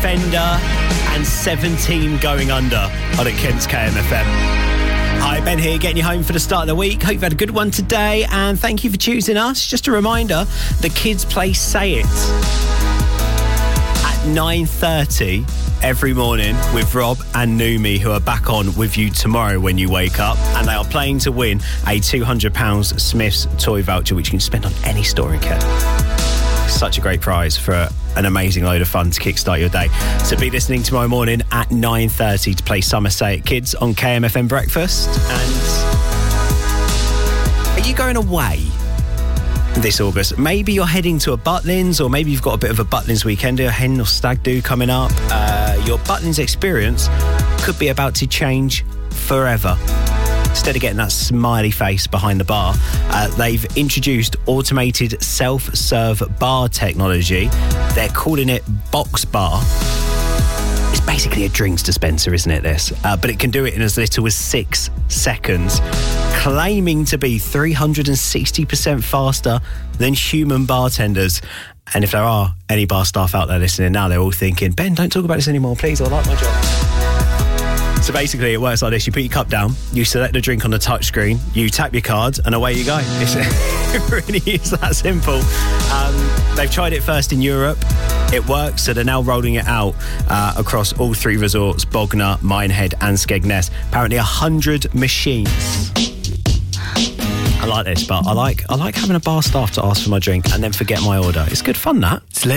Defender and 17 Going Under on at Kent's KMFM. Hi, Ben here, getting you home for the start of the week. Hope you've had a good one today, and thank you for choosing us. Just a reminder, the kids play Say It at 9:30 every morning with Rob and Numi, who are back on with you tomorrow when you wake up, and they are playing to win a £200 Smith's toy voucher, which you can spend on any store in Kent. Such a great prize for an amazing load of fun to kickstart your day. So be listening tomorrow morning at 9:30 to play Summer Say It Kids on KMFM Breakfast. And are you going away this August? Maybe you're heading to a Butlins, or maybe you've got a bit of a Butlins weekend, a hen or stag do coming up. Your Butlins experience could be about to change forever. Instead of getting that smiley face behind the bar, they've introduced automated self-serve bar technology. They're calling it Box Bar. It's basically a drinks dispenser, isn't it, this? But it can do it in as little as 6 seconds, claiming to be 360% faster than human bartenders. And if there are any bar staff out there listening now, they're all thinking, Ben, don't talk about this anymore, please. I like my job. So basically, it works like this. You put your cup down, you select the drink on the touchscreen, you tap your card, and away you go. It really is that simple. They've tried it first in Europe. It works, so they're now rolling it out across all 3 resorts, Bognor, Minehead and Skegness. Apparently 100 machines. I like this, but I like having a bar staff to ask for my drink and then forget my order. It's good fun, that.